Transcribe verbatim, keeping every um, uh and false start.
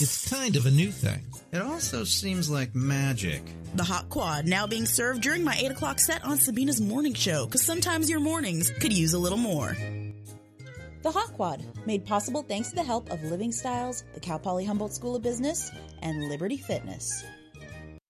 It's kind of a new thing. It also seems like magic. The Hot Quad, now being served during my eight o'clock set on Sabina's morning show, because sometimes your mornings could use a little more. The Hot Quad, made possible thanks to the help of Living Styles, the Cal Poly Humboldt School of Business, and Liberty Fitness.